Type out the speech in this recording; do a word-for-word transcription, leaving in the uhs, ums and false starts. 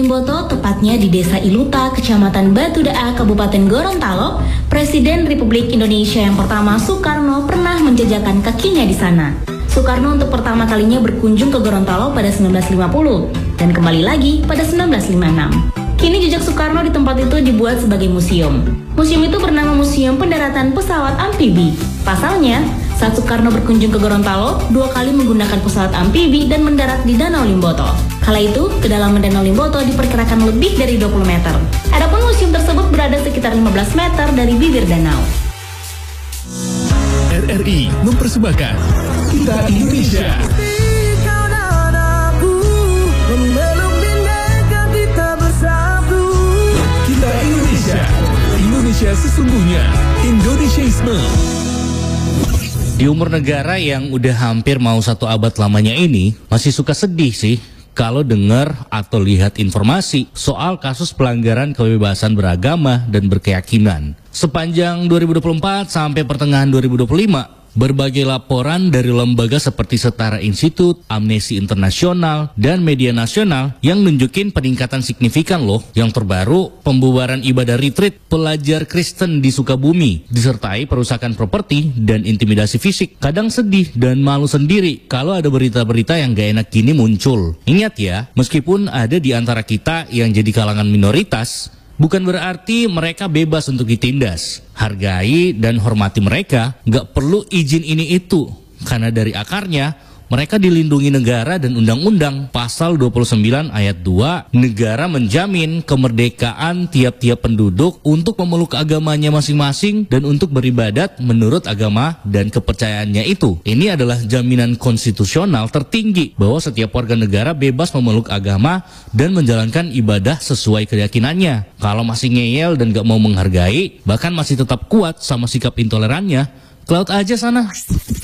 Limboto, tepatnya di Desa Iluta, Kecamatan Batu Daa, Kabupaten Gorontalo, Presiden Republik Indonesia yang pertama Soekarno pernah menjejakkan kakinya di sana. Soekarno untuk pertama kalinya berkunjung ke Gorontalo pada sembilan belas lima puluh dan kembali lagi pada sembilan belas lima puluh enam. Kini jejak Soekarno di tempat itu dibuat sebagai museum. Museum itu bernama Museum Pendaratan Pesawat Amfibi. Pasalnya, saat Soekarno berkunjung ke Gorontalo, dua kali menggunakan pesawat amfibi dan mendarat di Danau Limboto. Kala itu, kedalaman Danau Limboto diperkirakan lebih dari dua puluh meter. Adapun museum tersebut berada sekitar lima belas meter dari bibir danau. R R I mempersembahkan Kita Indonesia. Kita Indonesia. Indonesia sesungguhnya. Indonesiaisme. Di umur negara yang udah hampir mau satu abad lamanya ini, masih suka sedih sih kalau dengar atau lihat informasi soal kasus pelanggaran kebebasan beragama dan berkeyakinan. Sepanjang dua ribu dua puluh empat sampai pertengahan dua ribu dua puluh lima, berbagai laporan dari lembaga seperti Setara Institut, Amnesty International, dan media nasional yang nunjukin peningkatan signifikan loh. Yang terbaru, pembubaran ibadah retreat pelajar Kristen di Sukabumi, disertai perusakan properti dan intimidasi fisik. Kadang sedih dan malu sendiri kalau ada berita-berita yang gak enak gini muncul. Ingat ya, meskipun ada di antara kita yang jadi kalangan minoritas, bukan berarti mereka bebas untuk ditindas. Hargai dan hormati mereka, gak perlu izin ini itu. Karena dari akarnya, mereka dilindungi negara dan undang-undang. Pasal dua puluh sembilan ayat dua, negara menjamin kemerdekaan tiap-tiap penduduk untuk memeluk agamanya masing-masing dan untuk beribadat menurut agama dan kepercayaannya itu. Ini adalah jaminan konstitusional tertinggi bahwa setiap warga negara bebas memeluk agama dan menjalankan ibadah sesuai keyakinannya. Kalau masih ngeyel dan gak mau menghargai, bahkan masih tetap kuat sama sikap intolerannya, ke laut aja sana.